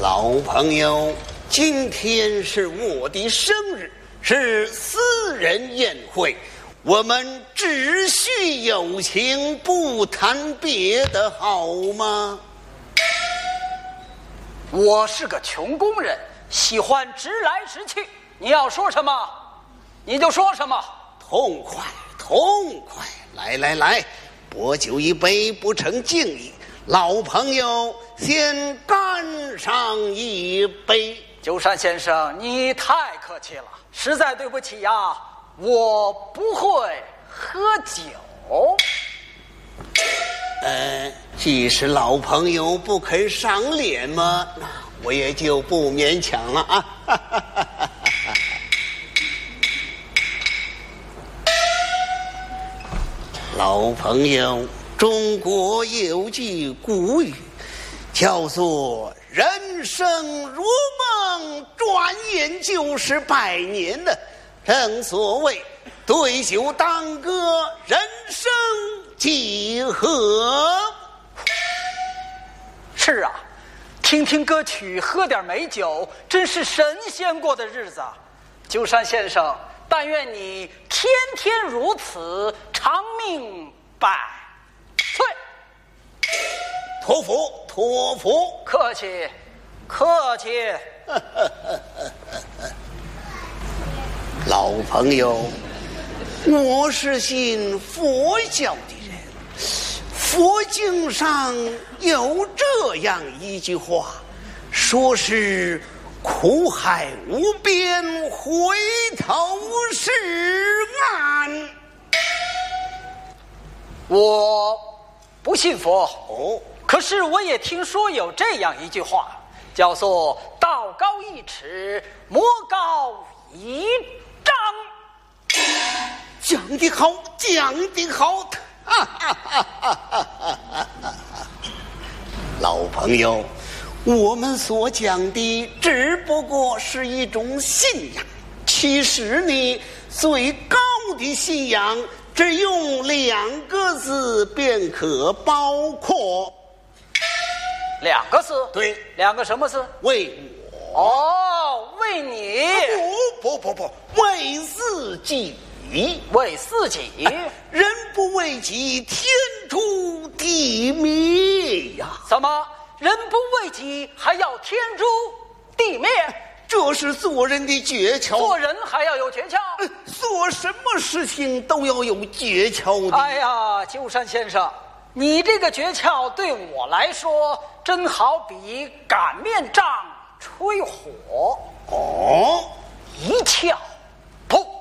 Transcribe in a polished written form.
老朋友，今天是我的生日，是私人宴会，我们只叙友情，不谈别的，好吗？ 我是个穷工人，喜欢直来直去，你要说什么你就说什么。 痛快痛快，来，薄酒一杯，不成敬意，老朋友先干上一杯。 鸠山先生，你太客气了，实在对不起呀，我不会喝酒。 既是老朋友不肯赏脸嘛，那我也就不勉强了啊。老朋友，中国有句古语叫做人生如梦，转眼就是百年的。正所谓对酒当歌，人生几何。 是啊，听听歌曲，喝点美酒，真是神仙过的日子。鸠山先生，但愿你天天如此，长命百岁。 托福， 客气。 老朋友，我是信佛教的人，佛经上有这样一句话，说是苦海无边，回头是岸。 我不信佛哦， 可是我也听说有这样一句话，叫做道高一尺，魔高一丈。 讲得好，老朋友，我们所讲的只不过是一种信仰，其实呢，最高的信仰只用2个字便可包括。 2个字？ 对 ，2个什么字？ 为我。 哦，为你。 不，为自己。 为自己。 人不为己，天诛地灭呀！ 怎么人不为己还要天诛地灭？ 这是做人的诀窍。 做人还要有诀窍？ 做什么事情都要有诀窍的。 哎呀，鸠山先生，你这个诀窍对我来说真好比擀面杖吹火。 哦，